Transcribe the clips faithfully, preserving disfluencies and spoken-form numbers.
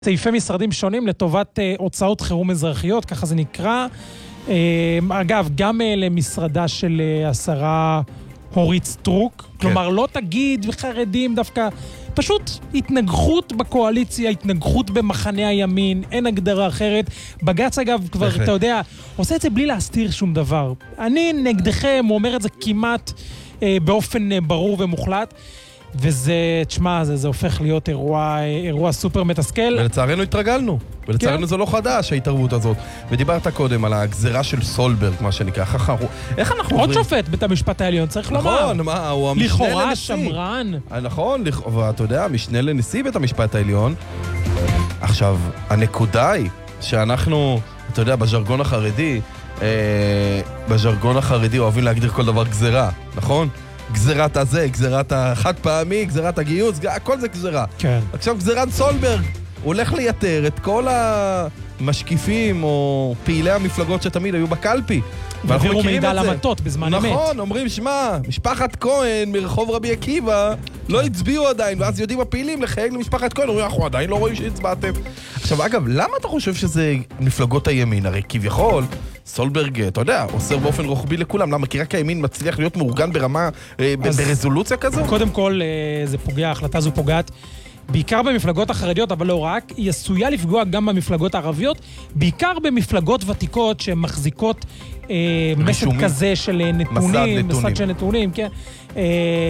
סעיפי משרדים שונים לטובת אה, הוצאות חירום אזרחיות, ככה זה נקרא. אה, אגב, גם אה, למשרדה של אה, השרה אורית סטרוק. כן. כלומר, לא תגיד חרדים דווקא, פשוט התנגחות בקואליציה, התנגחות במחנה הימין, אין הגדרה אחרת. בג"ץ אגב כבר, בהחלט. אתה יודע, עושה את זה בלי להסתיר שום דבר. אני נגדכם, הוא אומר את זה כמעט אה, באופן אה, ברור ומוחלט. וזה, תשמע, זה, זה הופך להיות אירוע, אירוע סופר מתסכל. ולצערנו התרגלנו. ולצערנו כן. זה לא חדש, ההתערבות הזאת. ודיברת קודם על הגזרה של סולברג, מה שנקרא. איך אנחנו עוד עוברים? שופט בית המשפט העליון, צריך נכון, לומר. נכון, מה, הוא המשנה לכאורה לנשיא. שמרן. נכון, ואתה יודע, המשנה לנשיא בית המשפט העליון. עכשיו, הנקודה היא שאנחנו, אתה יודע, בז'רגון החרדי, אה, בז'רגון החרדי אוהבים להגדיר כל דבר גזרה, נכון? גזרת הזה, גזרת החד פעמי, גזרת הגיוס, הכל זה גזרה. כן. עכשיו גזרת סולברג, הוא הולך לייתר את כל המשקיפים או פעילי המפלגות שתמיד היו בקלפי. והעבירו מידע למטות בזמן אמת. נכון, אומרים, שמע, משפחת כהן מרחוב רבי עקיבא לא הצביעו עדיין, ואז יודעים הפעילים לחייג למשפחת כהן, אומרים, אנחנו עדיין לא רואים שהצבעתם. עכשיו, אגב, למה אתה חושב שזה מפלגות הימין? הרי כביכול, סולברג, אתה יודע, עושה באופן רוחבי לכולם. למה? כי רק הימין מצליח להיות מאורגן ברמה, ברזולוציה כזו? קודם כל, זה פוגע, ההחלטה הזו פוגעת בעיקר במפלגות החרדיות, אבל לא רק, היא עשויה לפגוע גם במפלגות הערביות, בעיקר במפלגות ותיקות שמחזיקות אה, מסד כזה של נתונים, מסד, מסד של נתונים, כן. אה,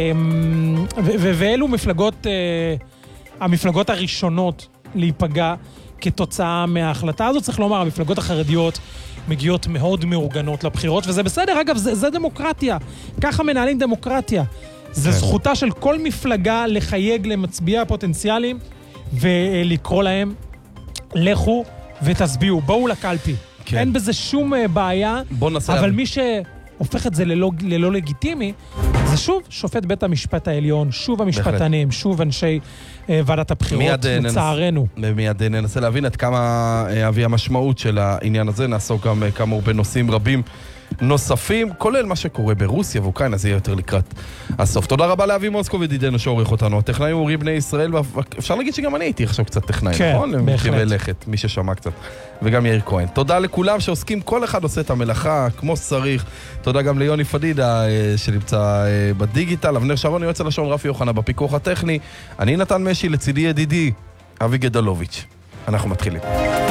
ו- ו- ואלו מפלגות, אה, המפלגות הראשונות להיפגע כתוצאה מההחלטה הזאת. צריך לומר, המפלגות החרדיות מגיעות מאוד מאורגנות לבחירות, וזה בסדר, אגב, זה, זה דמוקרטיה. ככה מנהלים דמוקרטיה. זה זכותה של כל מפלגה לחייג למצביעי הפוטנציאליים ולקרוא להם, לכו ותצביעו, בואו לקלפי. כן. אין בזה שום בעיה, אבל מי שהופך את זה ללא, ללא לגיטימי, זה שוב שופט בית המשפט העליון, שוב המשפטנים, שוב אנשי ועדת הבחירות, לצערנו. מיד ננסה להבין עד כמה אבי המשמעות של העניין הזה, נעסוק גם כאמור בנושאים רבים נוספים, כולל מה שקורה ברוסיה ואוקראינה, זה יהיה יותר לקראת הסוף. תודה רבה לאבי מוסקוב ידידנו שעורך אותנו. הטכנאים אורי בני ישראל, ואפשר להגיד שגם אני הייתי עכשיו קצת טכנאי, כן, נכון? בהחלט. לכת, מי ששמע קצת. וגם יאיר כהן. תודה לכולם שעוסקים, כל אחד עושה את המלאכה כמו שצריך. תודה גם ליוני פדידה שנמצא בדיגיטל, אבנר שרון יועץ הלשון, רפי יוחנה בפיקוח הטכני. אני נתן משי, לצידי ידידי אבי גדלוביץ'. אנחנו מתחילים.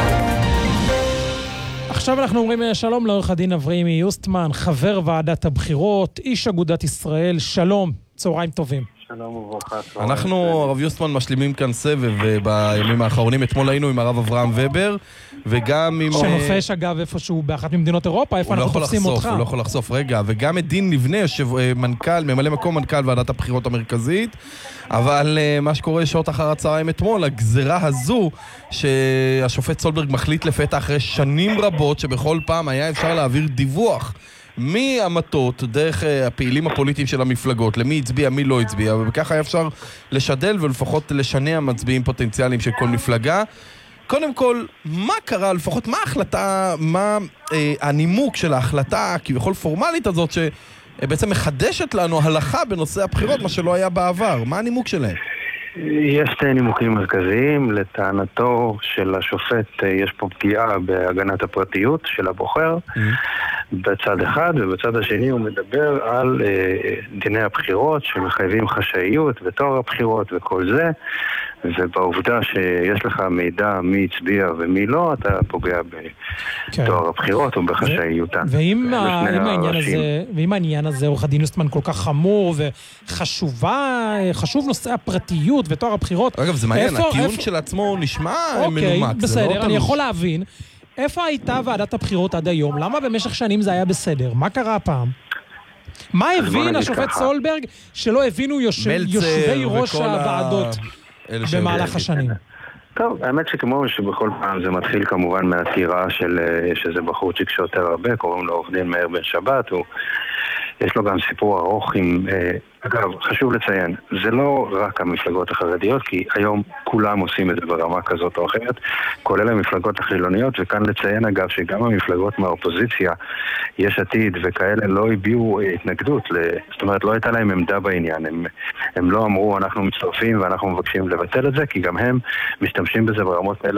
עכשיו אנחנו אומרים שלום לעורך הדין אברהים יוסטמן, חבר ועדת הבחירות, איש אגודת ישראל. שלום, צהריים טובים. שלום וברכה. אנחנו, הרב יוסטמן, משלימים כאן סבב בימים האחרונים. אתמול היינו עם הרב אברהם ובר, וגם עם... שנופש אגב איפשהו באחת ממדינות אירופה, איפה אנחנו תופסים אותך? הוא לא יכול לחשוף, רגע. וגם את דין לבנה, מנכ"ל, ממלא מקום מנכ"ל ועדת הבחירות המרכזית. אבל מה שקורה שעות אחר הצהריים אתמול, הגזרה הזו שהשופט סולברג מחליט לפתע אחרי שנים רבות, שבכל פעם היה אפשר להעביר דיווח מהמטות, דרך הפעילים הפוליטיים של המפלגות, למי הצביע, מי לא הצביע, וככה היה אפשר לשדל ולפחות לשנע מצביעים פוטנציאליים של כל מפלגה. קודם כל, מה קרה, לפחות מה ההחלטה, מה אה, הנימוק של ההחלטה כביכול פורמלית הזאת, שבעצם מחדשת לנו הלכה בנושא הבחירות, מה שלא היה בעבר? מה הנימוק שלהם? יש שתי נימוקים מרכזיים. לטענתו של השופט יש פה פגיעה בהגנת הפרטיות של הבוחר בצד אחד, ובצד השני הוא מדבר על דיני הבחירות שמחייבים חשאיות וטוהר הבחירות וכל זה, ובעובדה שיש לך מידע מי הצביע ומי לא, אתה פוגע בטוהר הבחירות או בחשאיותן. ואם העניין הזה, עורך הדין יוסטמן, כל כך חמור וחשובה, חשוב נושא הפרטיות וטוהר הבחירות. אגב, זה מעניין, הטיעון של עצמו נשמע מנומק. אוקיי, בסדר, אני יכול להבין. איפה הייתה ועדת הבחירות עד היום? למה במשך שנים זה היה בסדר? מה קרה הפעם? מה הבין השופט סולברג שלא הבינו יושבי ראש הוועדות במהלך השנים? טוב, האמת שכמו שבכל פעם זה מתחיל כמובן מהעתירה של שזה בחורצ'יק שיותר הרבה, קוראים לו עורך דין מאיר בן שבת, הוא יש לו גם סיפור ארוך עם... אגב, חשוב לציין, זה לא רק המפלגות החרדיות, כי היום כולם עושים את זה ברמה כזאת או אחרת, כולל המפלגות החילוניות, וכאן לציין אגב שגם המפלגות מהאופוזיציה, יש עתיד וכאלה, לא הביעו התנגדות, זאת אומרת, לא הייתה להם עמדה בעניין, הם, הם לא אמרו אנחנו מצטרפים ואנחנו מבקשים לבטל את זה, כי גם הם משתמשים בזה ברמות האלה